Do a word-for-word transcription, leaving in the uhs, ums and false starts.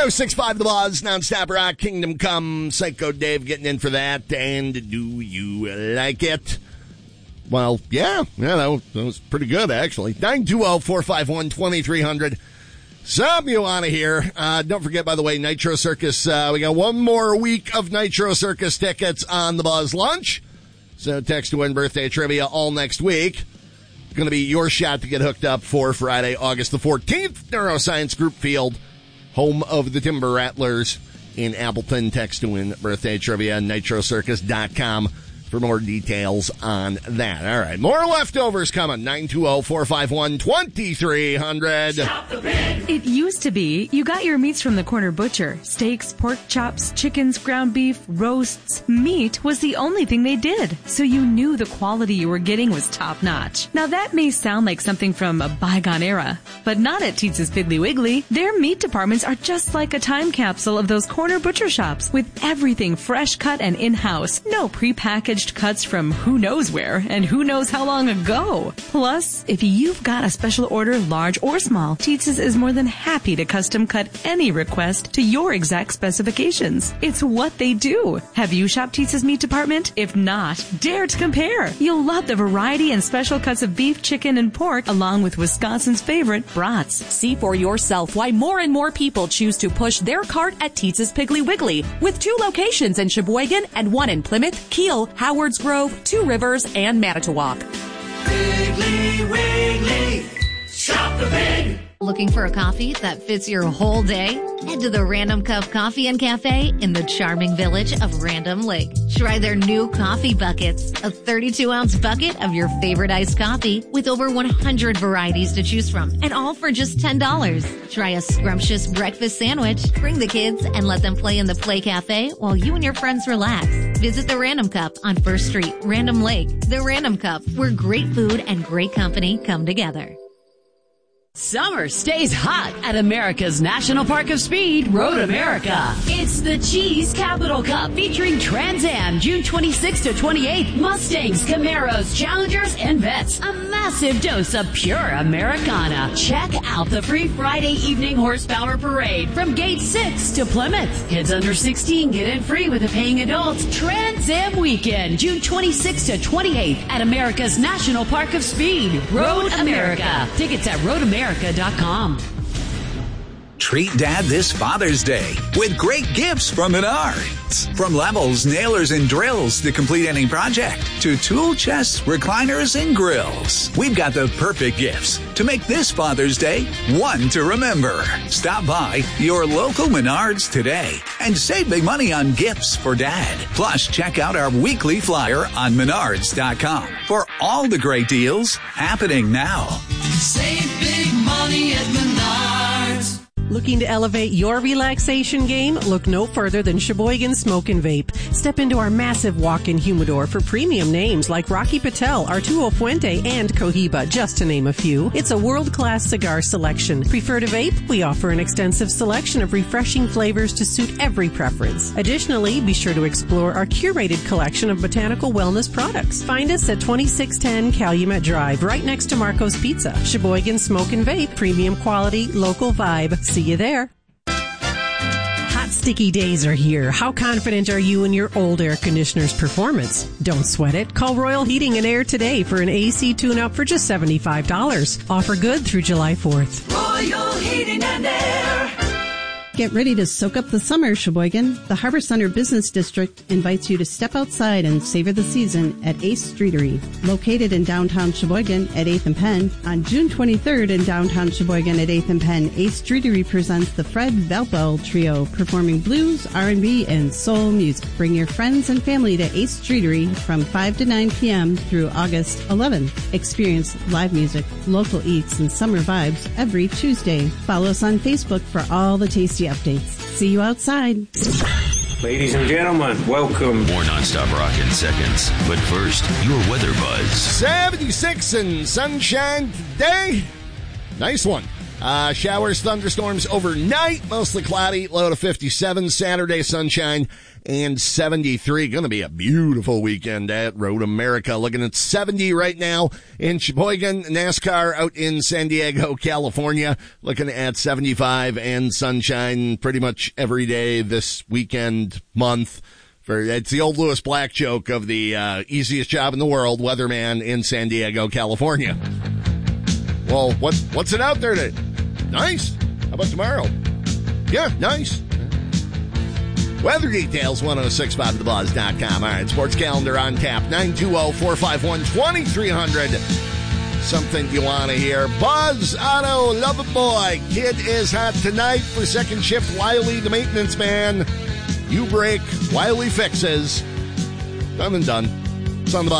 oh six point five The Buzz, Nonstop Rock, Kingdom Come, Psycho Dave getting in for that. And do you like it? Well, yeah, yeah, that was, that was pretty good, actually. nine two zero, four five one, two three zero zero. Some you want to hear. Uh, don't forget, by the way, Nitro Circus. Uh, we got one more week of Nitro Circus tickets on the Buzz Lunch. So text to win birthday trivia all next week. It's going to be your shot to get hooked up for Friday, August the fourteenth. Neuroscience Group Field, home of the Timber Rattlers in Appleton. Text to win birthday trivia, nitro circus dot com. For more details on that. All right, more leftovers coming. nine two zero, four five one, two three zero zero. Shop the Pig. It used to be you got your meats from the corner butcher. Steaks, pork chops, chickens, ground beef, roasts. Meat was the only thing they did, so you knew the quality you were getting was top-notch. Now that may sound like something from a bygone era, but not at Teetz's Piggly Wiggly. Their meat departments are just like a time capsule of those corner butcher shops, with everything fresh cut and in-house. No prepackaged cuts from who knows where and who knows how long ago. Plus, if you've got a special order, large or small, Teetz's is more than happy to custom cut any request to your exact specifications. It's what they do. Have you shopped Teetz's meat department? If not, dare to compare. You'll love the variety and special cuts of beef, chicken, and pork, along with Wisconsin's favorite brats. See for yourself why more and more people choose to push their cart at Teetz's Piggly Wiggly, with two locations in Sheboygan and one in Plymouth, Kiel, Howard's Grove, Two Rivers, and Manitowoc. Piggly Wiggly, shop the pig. Looking for a coffee that fits your whole day? Head to the Random Cup Coffee and Cafe in the charming village of Random Lake. Try their new coffee buckets, a thirty-two ounce bucket of your favorite iced coffee with over one hundred varieties to choose from, and all for just ten dollars. Try a scrumptious breakfast sandwich. Bring the kids and let them play in the Play Cafe while you and your friends relax. Visit the Random Cup on First Street, Random Lake. The Random Cup, where great food and great company come together. Summer stays hot at America's National Park of Speed, Road America. It's the Cheese Capital Cup featuring Trans Am June twenty-sixth to twenty-eighth, Mustangs, Camaros, Challengers, and Vets. A massive dose of pure Americana. Check out the free Friday evening horsepower parade from Gate six to Plymouth. Kids under sixteen get in free with a paying adult. Trans Am Weekend, June twenty-sixth to twenty-eighth at America's National Park of Speed, Road America. Tickets at road america dot com. Treat Dad this Father's Day with great gifts from Menards. From levels, nailers, and drills to complete any project, to tool chests, recliners, and grills. We've got the perfect gifts to make this Father's Day one to remember. Stop by your local Menards today and save big money on gifts for Dad. Plus, check out our weekly flyer on menards dot com for all the great deals happening now. Save big money at Menards. Looking to elevate your relaxation game? Look no further than Sheboygan Smoke and Vape. Step into our massive walk-in humidor for premium names like Rocky Patel, Arturo Fuente, and Cohiba, just to name a few. It's a world-class cigar selection. Prefer to vape? We offer an extensive selection of refreshing flavors to suit every preference. Additionally, be sure to explore our curated collection of botanical wellness products. Find us at twenty-six ten Calumet Drive, right next to Marco's Pizza. Sheboygan Smoke and Vape, premium quality, local vibe. See you there. Hot, sticky days are here. How confident are you in your old air conditioner's performance? Don't sweat it. Call Royal Heating and Air today for an A C tune-up for just seventy-five dollars. Offer good through July fourth. Royal Heating and Air. Get ready to soak up the summer, Sheboygan. The Harbor Center Business District invites you to step outside and savor the season at Ace Streetery. Located in downtown Sheboygan at eighth and Penn, on June twenty-third in downtown Sheboygan at eighth and Penn, Ace Streetery presents the Fred Valpel Trio, performing blues, R and B, and soul music. Bring your friends and family to Ace Streetery from five to nine p.m. through August eleventh. Experience live music, local eats, and summer vibes every Tuesday. Follow us on Facebook for all the tasty updates. See you outside. Ladies and gentlemen, welcome. More nonstop rock in seconds. But first, your weather buzz. seventy-six and sunshine today. Nice one. Uh, showers, thunderstorms overnight, mostly cloudy, low to fifty-seven. Saturday, sunshine and seventy-three. Going to be a beautiful weekend at Road America. Looking at seventy right now in Sheboygan. NASCAR out in San Diego, California. Looking at seventy-five and sunshine pretty much every day this weekend, month. For, it's the old Lewis Black joke of the uh, easiest job in the world, weatherman in San Diego, California. Well, what what's it out there today? Nice. How about tomorrow? Yeah, nice. Weather details, one oh six point five the buzz dot com. All right, sports calendar on tap, nine two zero, four five one, two three zero zero. Something you want to hear. Buzz Auto, love a boy. Kid is hot tonight for second shift. Wiley, the maintenance man. You break, Wiley fixes. Done and done. It's on the buzz.